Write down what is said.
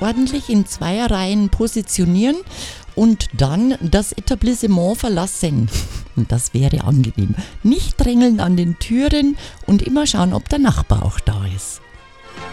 ordentlich in Zweierreihen positionieren und dann das Etablissement verlassen. Das wäre angenehm. Nicht drängeln an den Türen und immer schauen, ob der Nachbar auch da ist.